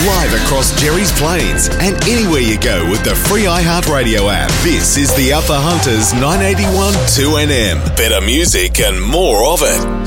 live across Jerry's Plains and anywhere you go with the free iHeartRadio app. This is the Upper Hunters 981 2NM. Better music and more of it.